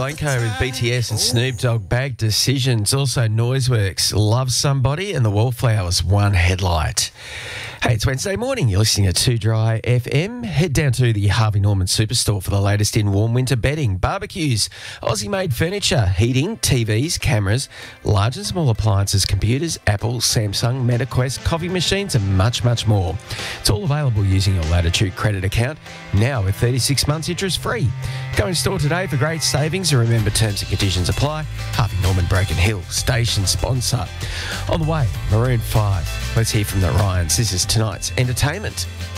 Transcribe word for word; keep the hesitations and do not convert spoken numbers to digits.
Glencoe with B T S and Snoop Dogg, Bad Decisions. Also Noiseworks, Love Somebody, and the Wallflowers, One Headlight. Hey, it's Wednesday morning. You're listening to two Dry F M. Head down to the Harvey Norman Superstore for the latest in warm winter bedding, barbecues, Aussie-made furniture, heating, T Vs, cameras, large and small appliances, computers, Apple, Samsung, MetaQuest, coffee machines, and much, much more. It's all available using your Latitude credit account, now with thirty-six months interest free. Go in store today for great savings, and remember terms and conditions apply. Harvey Norman Broken Hill, station sponsor. On the way, Maroon five. Let's hear from the Ryans. This is tonight's entertainment.